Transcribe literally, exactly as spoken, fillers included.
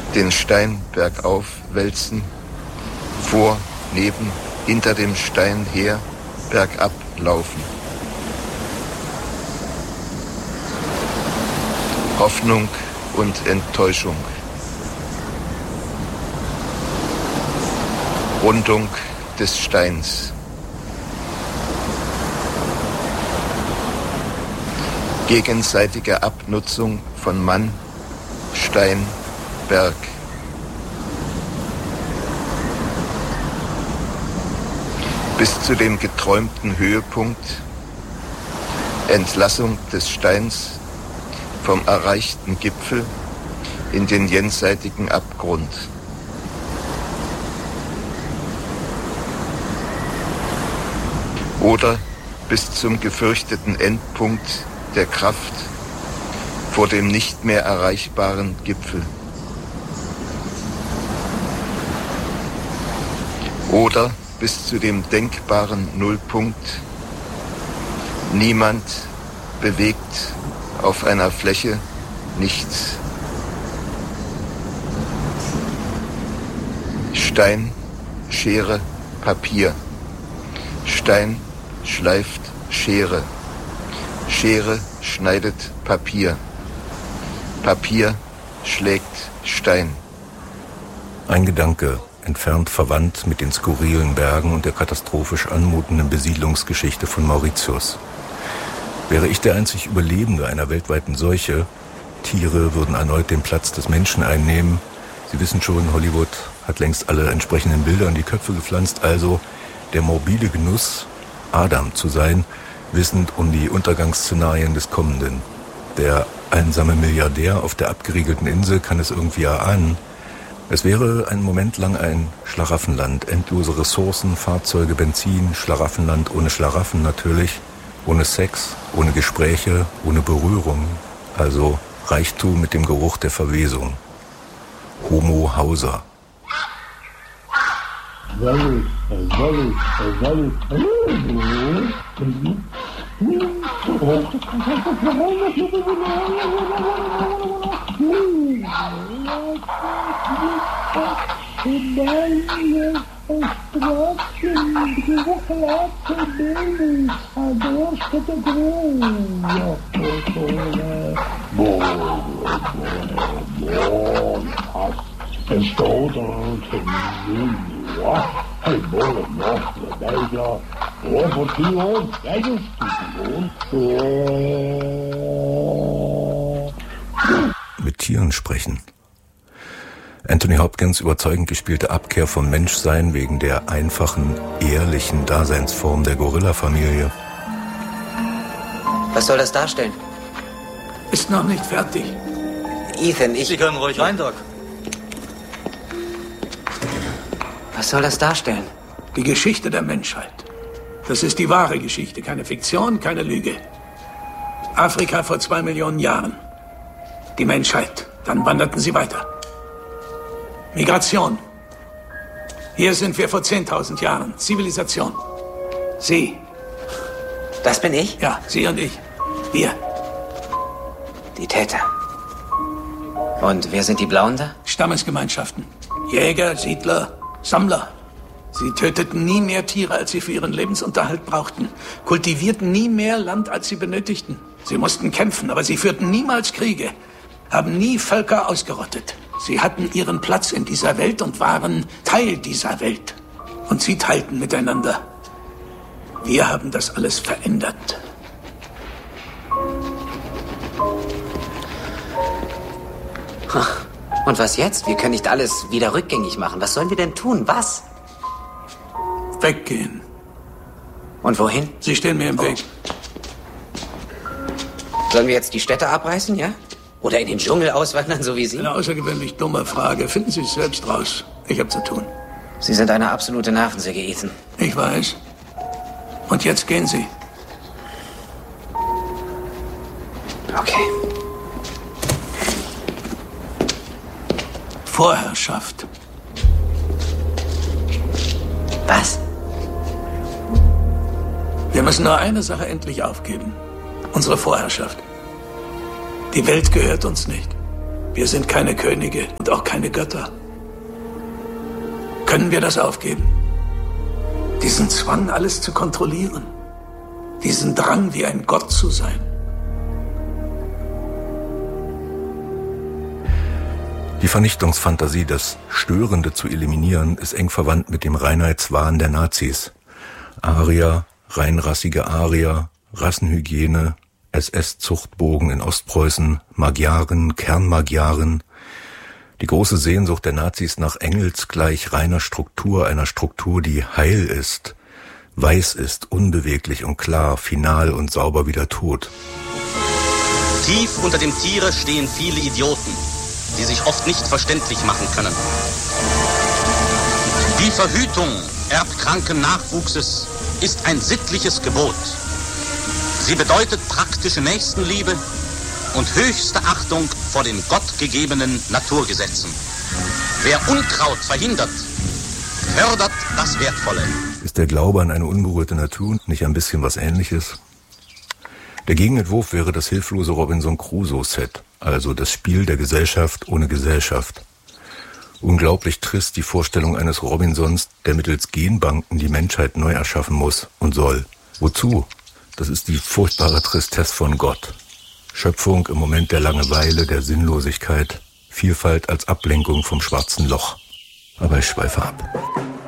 den Stein bergauf wälzen, vor, neben, hinter dem Stein her, bergab laufen. Hoffnung und Enttäuschung. Rundung des Steins. Gegenseitige Abnutzung von Mann, Stein, Berg. Bis zu dem geträumten Höhepunkt, Entlassung des Steins vom erreichten Gipfel in den jenseitigen Abgrund. Oder bis zum gefürchteten Endpunkt der Kraft vor dem nicht mehr erreichbaren Gipfel. Oder bis zu dem denkbaren Nullpunkt. Niemand bewegt auf einer Fläche nichts. Stein, Schere, Papier. Stein schleift Schere. Schere schneidet Papier. Papier schlägt Stein. Ein Gedanke, entfernt verwandt mit den skurrilen Bergen und der katastrophisch anmutenden Besiedlungsgeschichte von Mauritius. Wäre ich der einzig Überlebende einer weltweiten Seuche, Tiere würden erneut den Platz des Menschen einnehmen. Sie wissen schon, Hollywood hat längst alle entsprechenden Bilder in die Köpfe gepflanzt, also der morbide Genuss, Adam zu sein, wissend um die Untergangsszenarien des Kommenden. Der einsame Milliardär auf der abgeriegelten Insel kann es irgendwie erahnen. Es wäre einen Moment lang ein Schlaraffenland, endlose Ressourcen, Fahrzeuge, Benzin, Schlaraffenland ohne Schlaraffen natürlich, ohne Sex, ohne Gespräche, ohne Berührung, also Reichtum mit dem Geruch der Verwesung. Homo Hauser. Mit Tieren sprechen. Anthony Hopkins überzeugend gespielte Abkehr vom Menschsein wegen der einfachen, ehrlichen Daseinsform der Gorilla-Familie. Was soll das darstellen? Ist noch nicht fertig. Ethan, ich... Sie können ruhig rein, Doc. Was soll das darstellen? Die Geschichte der Menschheit. Das ist die wahre Geschichte, keine Fiktion, keine Lüge. Afrika vor zwei Millionen Jahren. Die Menschheit. Dann wanderten sie weiter. Migration. Hier sind wir vor zehntausend Jahren. Zivilisation. Sie. Das bin ich? Ja, Sie und ich. Wir. Die Täter. Und wer sind die Blauen da? Stammesgemeinschaften. Jäger, Siedler, Sammler. Sie töteten nie mehr Tiere, als sie für ihren Lebensunterhalt brauchten. Kultivierten nie mehr Land, als sie benötigten. Sie mussten kämpfen, aber sie führten niemals Kriege. Haben nie Völker ausgerottet. Sie hatten ihren Platz in dieser Welt und waren Teil dieser Welt. Und sie teilten miteinander. Wir haben das alles verändert. Und was jetzt? Wir können nicht alles wieder rückgängig machen. Was sollen wir denn tun? Was? Weggehen. Und wohin? Sie stehen mir im oh. Weg. Sollen wir jetzt die Städte abreißen, ja? Oder in den Dschungel auswandern, so wie Sie? Eine außergewöhnlich dumme Frage. Finden Sie es selbst raus. Ich habe zu tun. Sie sind eine absolute Nervensäge, Ethan. Ich weiß. Und jetzt gehen Sie. Okay. Vorherrschaft. Was? Wir müssen nur eine Sache endlich aufgeben. Unsere Vorherrschaft. Die Welt gehört uns nicht. Wir sind keine Könige und auch keine Götter. Können wir das aufgeben? Diesen Zwang, alles zu kontrollieren. Diesen Drang, wie ein Gott zu sein. Die Vernichtungsfantasie, das Störende zu eliminieren, ist eng verwandt mit dem Reinheitswahn der Nazis. Arier, reinrassige Arier, Rassenhygiene, S S-Zuchtbogen in Ostpreußen, Magyaren, Kernmagyaren. Die große Sehnsucht der Nazis nach engelsgleich reiner Struktur, einer Struktur, die heil ist, weiß ist, unbeweglich und klar, final und sauber wie der Tod. Tief unter dem Tiere stehen viele Idioten, die sich oft nicht verständlich machen können. Die Verhütung erbkranken Nachwuchses ist ein sittliches Gebot. Sie bedeutet praktische Nächstenliebe und höchste Achtung vor den gottgegebenen Naturgesetzen. Wer Unkraut verhindert, fördert das Wertvolle. Ist der Glaube an eine unberührte Natur nicht ein bisschen was Ähnliches? Der Gegenentwurf wäre das hilflose Robinson Crusoe-Set, also das Spiel der Gesellschaft ohne Gesellschaft. Unglaublich trist die Vorstellung eines Robinsons, der mittels Genbanken die Menschheit neu erschaffen muss und soll. Wozu? Das ist die furchtbare Tristesse von Gott. Schöpfung im Moment der Langeweile, der Sinnlosigkeit, Vielfalt als Ablenkung vom schwarzen Loch. Aber ich schweife ab.